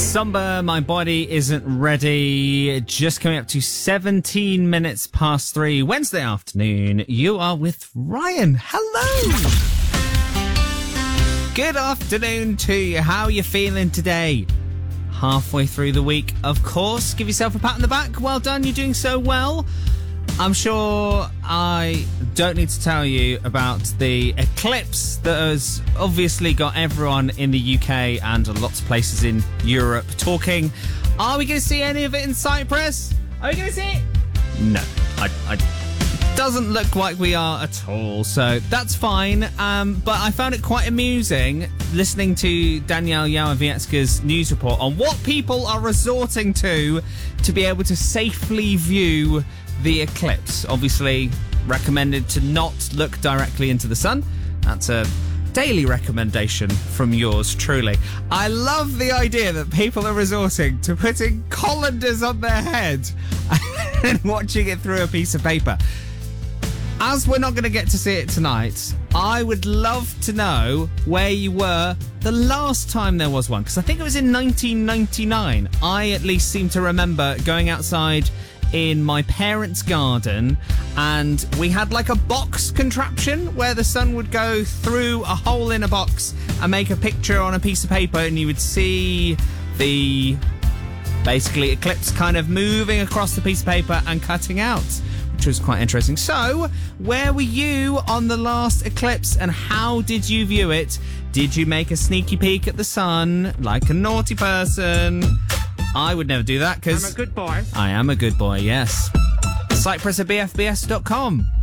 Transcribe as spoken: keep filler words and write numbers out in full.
Somber, My Body Isn't Ready. Just coming up to seventeen minutes past three. Wednesday afternoon. You are with Ryan. Hello. Good afternoon to you. How are you feeling today? Halfway through the week, of course. Give yourself a pat on the back. Well done. You're doing so well. I'm sure I don't need to tell you about the eclipse that has obviously got everyone in the U K and lots of places in Europe talking. Are we going to see any of it in Cyprus? Are we going to see it? No. I, I doesn't look like we are at all, so that's fine. Um, but I found it quite amusing listening to Danielle Yałowiecka's news report on what people are resorting to to be able to safely view the eclipse. Obviously recommended to not look directly into the sun. That's a daily recommendation from yours truly. I love the idea that people are resorting to putting colanders on their head and watching it through a piece of paper. As we're not going to get to see it tonight, I would love to know where you were the last time there was one, because I think it was in nineteen ninety-nine. I at least seem to remember going outside in my parents' garden, and we had like a box contraption where the sun would go through a hole in a box and make a picture on a piece of paper, and you would see the basically eclipse kind of moving across the piece of paper and cutting out, which was quite interesting. So, where were you on the last eclipse and how did you view it? Did you make a sneaky peek at the sun like a naughty person? I would never do that because I'm a good boy. I am a good boy, yes. Cyprus at b f b s dot com.